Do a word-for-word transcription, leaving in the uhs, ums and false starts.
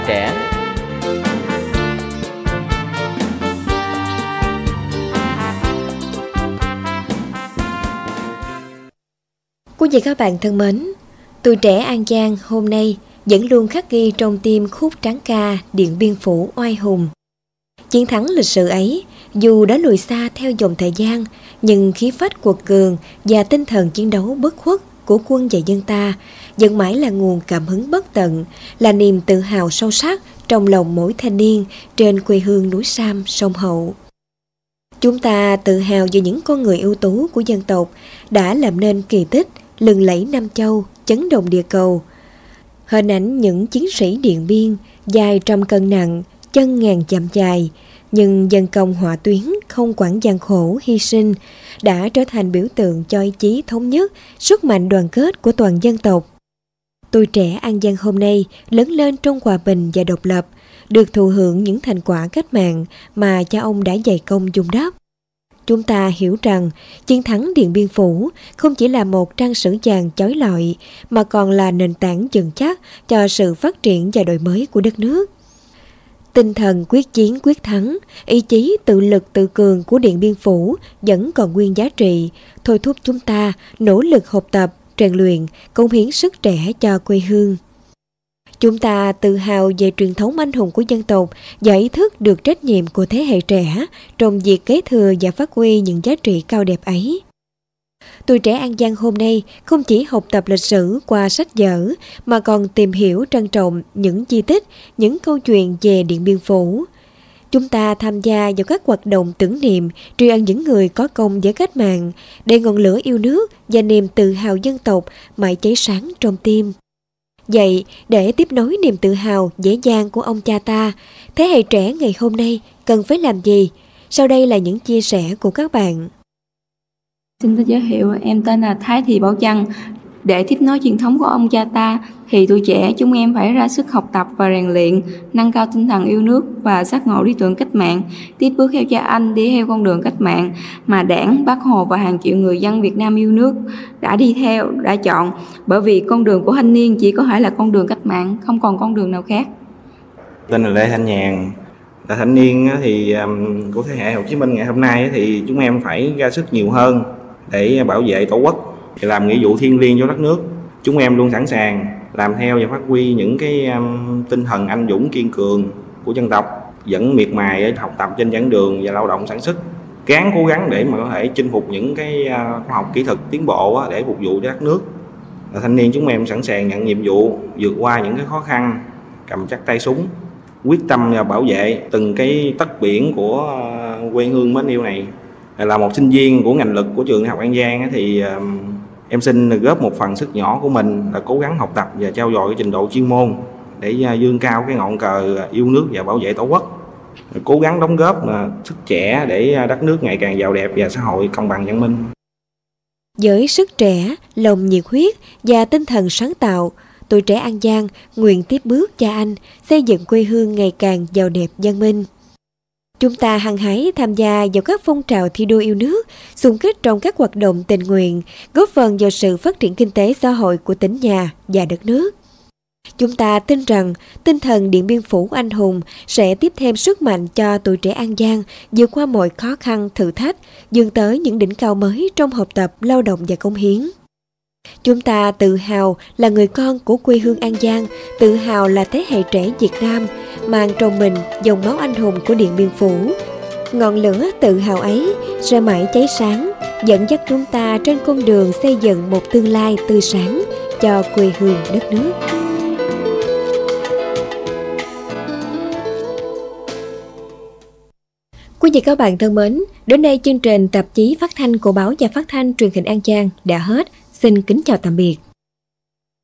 Trẻ. Quý vị các bạn thân mến, Tuổi Trẻ An Giang hôm nay vẫn luôn khắc ghi trong tim khúc tráng ca Điện Biên Phủ oai hùng. Chiến thắng lịch sử ấy, dù đã lùi xa theo dòng thời gian, nhưng khí phách quật cường và tinh thần chiến đấu bất khuất của quân và dân ta vẫn mãi là nguồn cảm hứng bất tận, là niềm tự hào sâu sắc trong lòng mỗi thanh niên trên quê hương núi Sam, sông Hậu. Chúng ta tự hào về những con người ưu tú của dân tộc đã làm nên kỳ tích lừng lẫy Nam Châu, chấn động địa cầu. Hình ảnh những chiến sĩ Điện Biên dài trăm cân nặng, chân ngàn dặm dài, nhưng dân công hỏa tuyến không quản gian khổ hy sinh đã trở thành biểu tượng cho ý chí thống nhất, sức mạnh đoàn kết của toàn dân tộc. Tuổi trẻ An Giang hôm nay lớn lên trong hòa bình và độc lập, được thụ hưởng những thành quả cách mạng mà cha ông đã dày công vun đắp. Chúng ta hiểu rằng chiến thắng Điện Biên Phủ không chỉ là một trang sử vàng chói lọi mà còn là nền tảng vững chắc cho sự phát triển và đổi mới của đất nước. Tinh thần quyết chiến quyết thắng, ý chí tự lực tự cường của Điện Biên Phủ vẫn còn nguyên giá trị, thôi thúc chúng ta nỗ lực học tập, rèn luyện, cống hiến sức trẻ cho quê hương. Chúng ta tự hào về truyền thống anh hùng của dân tộc và ý thức được trách nhiệm của thế hệ trẻ trong việc kế thừa và phát huy những giá trị cao đẹp ấy. Tuổi Trẻ An Giang hôm nay không chỉ học tập lịch sử qua sách vở mà còn tìm hiểu trân trọng những di tích, những câu chuyện về Điện Biên Phủ. Chúng ta tham gia vào các hoạt động tưởng niệm, tri ân những người có công với cách mạng, để ngọn lửa yêu nước và niềm tự hào dân tộc mãi cháy sáng trong tim. Vậy, để tiếp nối niềm tự hào dễ dàng của ông cha ta, thế hệ trẻ ngày hôm nay cần phải làm gì? Sau đây là những chia sẻ của các bạn. Xin tự giới thiệu, em tên là Thái Thị Bảo Trân. Để tiếp nối truyền thống của ông cha ta, thì tuổi trẻ chúng em phải ra sức học tập và rèn luyện, nâng cao tinh thần yêu nước và giác ngộ lý tưởng cách mạng, tiếp bước theo cha anh đi theo con đường cách mạng mà Đảng, Bác Hồ và hàng triệu người dân Việt Nam yêu nước đã đi theo, đã chọn. Bởi vì con đường của thanh niên chỉ có thể là con đường cách mạng, không còn con đường nào khác. Tên là Lê Thanh Nhàn, là thanh niên thì của thế hệ Hồ Chí Minh ngày hôm nay thì chúng em phải ra sức nhiều hơn để bảo vệ Tổ quốc, làm nghĩa vụ thiêng liêng cho đất nước. Chúng em luôn sẵn sàng làm theo và phát huy những cái um, tinh thần anh dũng kiên cường của dân tộc, vẫn miệt mài học tập trên giảng đường và lao động sản xuất, gắng cố gắng để mà có thể chinh phục những cái uh, khoa học kỹ thuật tiến bộ uh, để phục vụ cho đất nước. Là thanh niên chúng em sẵn sàng nhận nhiệm vụ, vượt qua những cái khó khăn, cầm chắc tay súng, quyết tâm và bảo vệ từng cái tấc biển của uh, quê hương mến yêu này. Là một sinh viên của ngành lực của trường Đại học An Giang thì uh, em xin góp một phần sức nhỏ của mình là cố gắng học tập và trau dồi cái trình độ chuyên môn để vươn cao cái ngọn cờ yêu nước và bảo vệ Tổ quốc. Cố gắng đóng góp sức trẻ để đất nước ngày càng giàu đẹp và xã hội công bằng văn minh. Với sức trẻ, lòng nhiệt huyết và tinh thần sáng tạo, Tuổi Trẻ An Giang nguyện tiếp bước cha anh xây dựng quê hương ngày càng giàu đẹp văn minh. Chúng ta hăng hái tham gia vào các phong trào thi đua yêu nước, xung kích trong các hoạt động tình nguyện, góp phần vào sự phát triển kinh tế xã hội của tỉnh nhà và đất nước. Chúng ta tin rằng tinh thần Điện Biên Phủ anh hùng sẽ tiếp thêm sức mạnh cho Tuổi Trẻ An Giang vượt qua mọi khó khăn, thử thách, vươn tới những đỉnh cao mới trong học tập, lao động và cống hiến. Chúng ta tự hào là người con của quê hương An Giang, tự hào là thế hệ trẻ Việt Nam, mang trong mình dòng máu anh hùng của Điện Biên Phủ. Ngọn lửa tự hào ấy sẽ mãi cháy sáng, dẫn dắt chúng ta trên con đường xây dựng một tương lai tươi sáng cho quê hương đất nước. Quý vị các bạn thân mến, đến đây chương trình tạp chí phát thanh của Báo và Phát thanh Truyền hình An Giang đã hết. Xin kính chào tạm biệt.